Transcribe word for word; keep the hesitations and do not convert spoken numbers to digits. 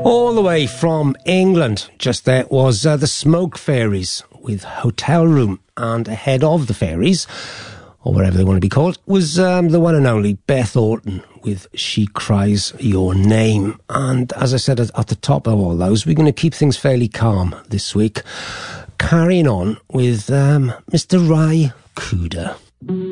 All the way from England, just there was uh, the Smoke Fairies with Hotel Room, and ahead of the Fairies, or whatever they want to be called, was um, the one and only Beth Orton with She Cries Your Name. And as I said at, at the top of all those, we're going to keep things fairly calm this week, carrying on with um, Mister Ry Cooder.